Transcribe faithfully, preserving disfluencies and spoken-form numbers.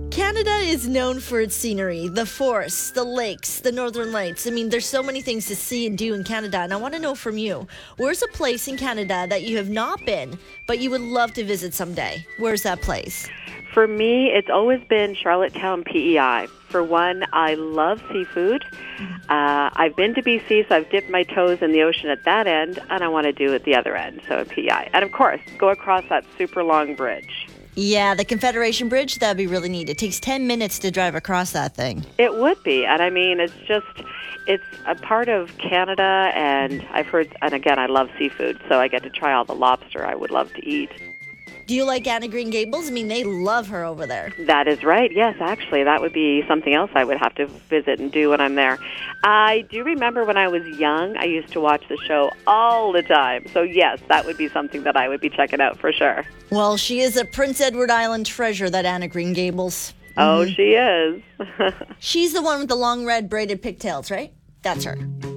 Canada is known for its scenery, the forests, the lakes, the northern lights. I mean, there's so many things to see and do in Canada, and I want to know from you, where's a place in Canada that you have not been, but you would love to visit someday? Where's that place? For me, it's always been Charlottetown, P E I. For one, I love seafood. Uh, I've been to B C, so I've dipped my toes in the ocean at that end, and I want to do it the other end, so at P E I. And of course, go across that super long bridge. Yeah, the Confederation Bridge, that'd be really neat. It takes ten minutes to drive across that thing. It would be, and I mean, it's just, it's a part of Canada, and I've heard, and again, I love seafood, so I get to try all the lobster I would love to eat. Do you like Anne of Green Gables? I mean, they love her over there. That is right. Yes, actually, that would be something else I would have to visit and do when I'm there. I do remember when I was young, I used to watch the show all the time. So, yes, that would be something that I would be checking out for sure. Well, she is a Prince Edward Island treasure, that Anne of Green Gables. Oh, mm-hmm. She is. She's the one with the long red braided pigtails, right? That's her.